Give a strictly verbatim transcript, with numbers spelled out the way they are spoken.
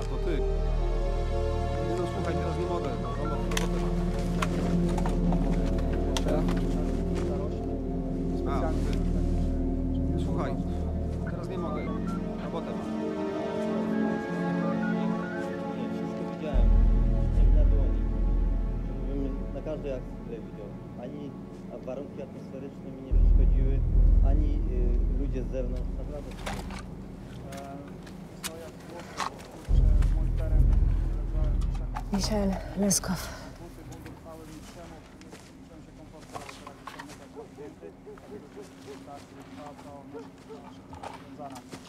to ty. Nie no, słuchaj, teraz nie mogę. No, no, robotę mam. A, ty. Słuchaj, teraz nie mogę. Robotę mam. Nie, wszystko widziałem. Jak na dłoni. Mówimy, na każdej akcji, której widział. Ani warunki atmosferyczne mi nie przeszkodziły, ani y, ludzie z zewnątrz. Naprawdę. Michel Leskow. Buty,